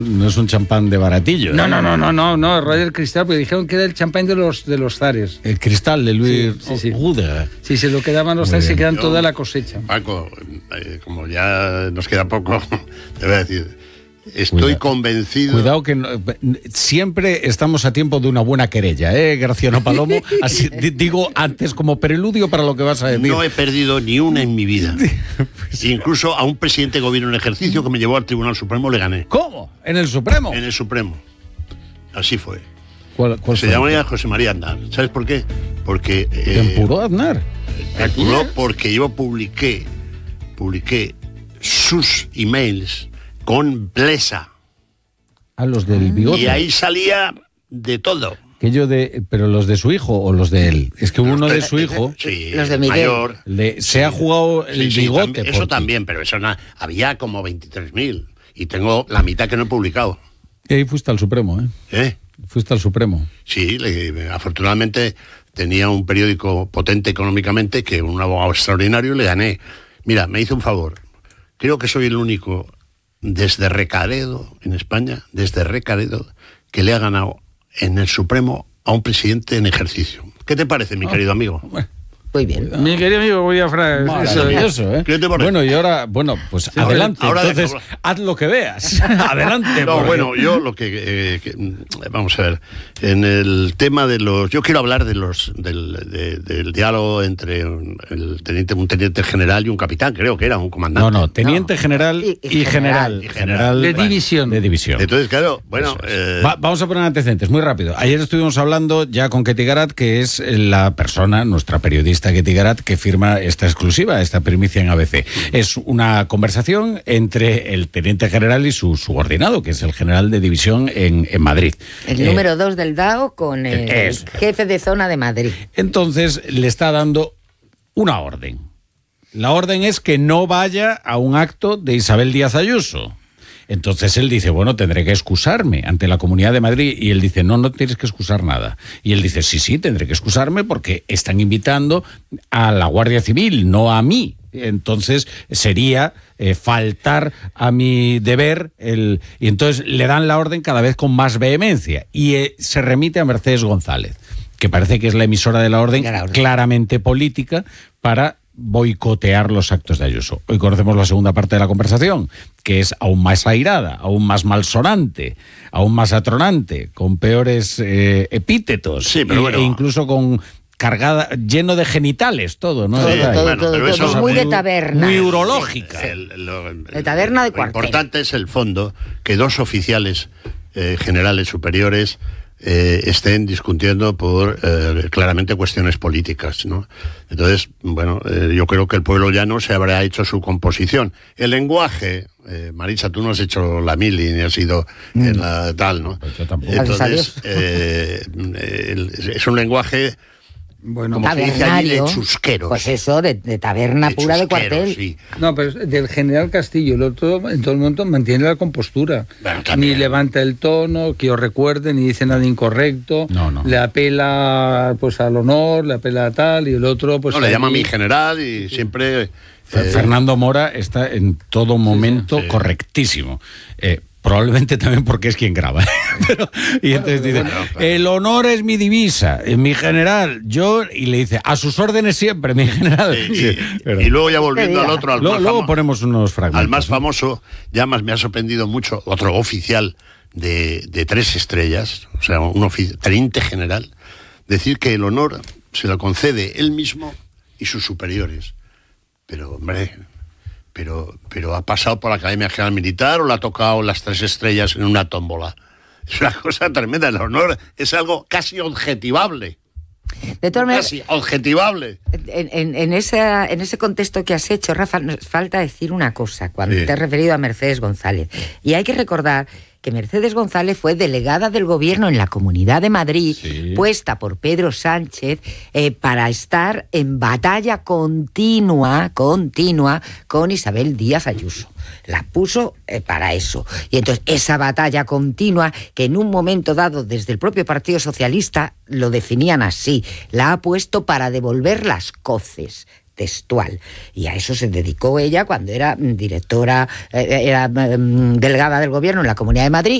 No es un champán de baratillo. No, Roger Cristal, porque dijeron que era el champán de los zares. El Cristal de Louis Ruder. Sí, se lo quedaban los zares, se quedan toda la cosecha. Paco, como ya nos queda poco, te voy a decir, estoy convencido... Cuidado que siempre estamos a tiempo de una buena querella, Graciano Palomo. Así digo antes como preludio para lo que vas a decir. No he perdido ni una en mi vida. Incluso a un presidente de gobierno en ejercicio que me llevó al Tribunal Supremo le gané. ¿Cómo? ¿En el Supremo? En el Supremo. Así fue. ¿Cuál se llamaba José María Aznar. ¿Sabes por qué? Porque... ¿Te empuró Aznar? Me empuró porque yo publiqué sus emails con Blesa. A los del bigote. Y ahí salía de todo. ¿Pero los de su hijo o los de él? Es que uno de su hijo... Sí, los de Miguel. Mayor. Se ha jugado el bigote. Eso también, pero eso había como 23.000. Y tengo la mitad que no he publicado. Y ahí fuiste al Supremo, ¿eh? Fuiste al Supremo. Sí, afortunadamente tenía un periódico potente económicamente, que un abogado extraordinario, y le gané. Mira, me hizo un favor. Creo que soy el único desde Recaredo, en España, desde Recaredo, que le ha ganado en el Supremo a un presidente en ejercicio. ¿Qué te parece, mi querido amigo? Muy bien. Mi querido amigo, voy a maravilloso, ¿eh? Bueno, y ahora, pues adelante. Ahora entonces, haz lo que veas. Adelante. No, bueno, yo lo que vamos a ver, en el tema de los... Yo quiero hablar del diálogo entre un teniente general y un capitán, creo que era un comandante. No, teniente general y general. General de división. Entonces, claro, bueno... vamos a poner antecedentes, muy rápido. Ayer estuvimos hablando ya con Ketty Garat, que es la persona, nuestra periodista Ketty Garat, que firma esta exclusiva, esta primicia en ABC. Es una conversación entre el teniente general y su subordinado, que es el general de división en Madrid. El número 2 del DAO con el jefe de zona de Madrid. Entonces le está dando una orden. La orden es que no vaya a un acto de Isabel Díaz Ayuso. Entonces él dice, bueno, tendré que excusarme ante la Comunidad de Madrid. Y él dice, no tienes que excusar nada. Y él dice, sí, tendré que excusarme porque están invitando a la Guardia Civil, no a mí. Entonces sería faltar a mi deber. Y entonces le dan la orden cada vez con más vehemencia. Y se remite a Mercedes González, que parece que es la emisora de la orden, claramente política, para boicotear los actos de Ayuso. Hoy conocemos la segunda parte de la conversación, que es aún más airada, aún más malsonante, aún más atronante, con peores epítetos, sí, pero bueno, e incluso con cargada, lleno de genitales, todo, ¿no? Todo, muy de taberna. Muy urológica. De taberna de cuartel. Lo importante es el fondo, que dos oficiales generales superiores estén discutiendo por claramente cuestiones políticas, ¿no? Entonces, bueno, yo creo que el pueblo llano se habrá hecho su composición. El lenguaje, Maritza, tú no has hecho la mili ni has ido en la tal, ¿no? Pues yo tampoco. Entonces, es un lenguaje... Bueno, como se dice allí, de chusqueros. Pues eso, de taberna pura de cuartel. Sí. No, pero del general Castillo, el otro en todo el momento mantiene la compostura. Bueno, ni levanta el tono, que os recuerde, ni dice nada incorrecto. No. Le apela pues al honor, le apela a tal, y el otro pues... No, le llama a mi general y siempre... Fernando Mora está en todo momento correctísimo. Probablemente también porque es quien graba. Y entonces dice, el honor es mi divisa, mi general, y le dice, a sus órdenes siempre, mi general. Y luego ya volviendo al otro, luego ponemos unos fragmentos. Al más famoso, ya más me ha sorprendido mucho, otro oficial de 3 estrellas, o sea, un teniente general, decir que el honor se lo concede él mismo y sus superiores. Pero, hombre... Pero ha pasado por la Academia General Militar o le ha tocado las 3 estrellas en una tómbola. Es una cosa tremenda. El honor es algo casi objetivable. De todas maneras, casi objetivable. En ese contexto que has hecho, Rafa, nos falta decir una cosa cuando te has referido a Mercedes González. Y hay que recordar que Mercedes González fue delegada del gobierno en la Comunidad de Madrid, puesta por Pedro Sánchez para estar en batalla continua con Isabel Díaz Ayuso. La puso para eso. Y entonces esa batalla continua, que en un momento dado desde el propio Partido Socialista lo definían así, la ha puesto para devolver las coces textual. Y a eso se dedicó ella cuando era directora, era delegada del gobierno en la Comunidad de Madrid,